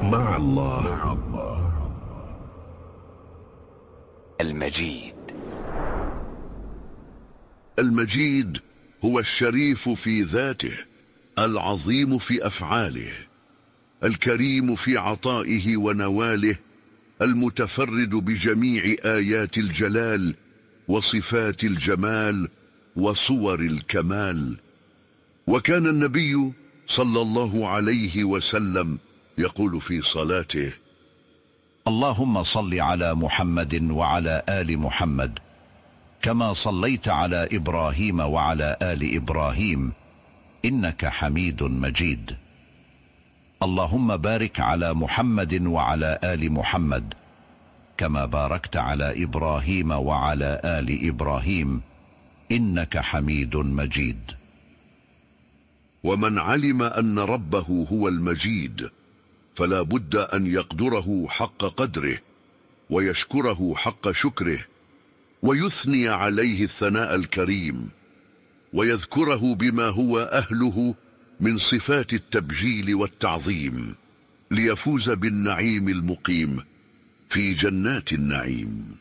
مع الله. المجيد. المجيد هو الشريف في ذاته، العظيم في أفعاله، الكريم في عطائه ونواله، المتفرد بجميع آيات الجلال وصفات الجمال وصور الكمال. وكان النبي صلى الله عليه وسلم يقول في صلاته: اللهم صل على محمد وعلى آل محمد كما صليت على إبراهيم وعلى آل إبراهيم إنك حميد مجيد. اللهم بارك على محمد وعلى آل محمد كما باركت على إبراهيم وعلى آل إبراهيم إنك حميد مجيد. ومن علم أن ربه هو المجيد فلا بد أن يقدره حق قدره، ويشكره حق شكره، ويثني عليه الثناء الكريم، ويذكره بما هو أهله من صفات التبجيل والتعظيم، ليفوز بالنعيم المقيم في جنات النعيم.